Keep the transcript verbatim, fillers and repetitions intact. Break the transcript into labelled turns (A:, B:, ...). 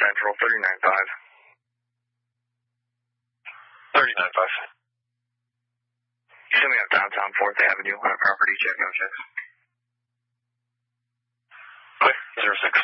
A: Central, thirty-nine five.
B: thirty-nine five.
A: Send me up downtown fourth Avenue on a property check, no checks.
B: Okay, zero six.